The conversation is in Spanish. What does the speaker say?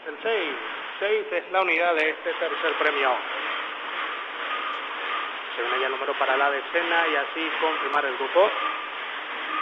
El 6. 6 es la unidad de este tercer premio. Se viene ya el número para la decena y así confirmar el grupo.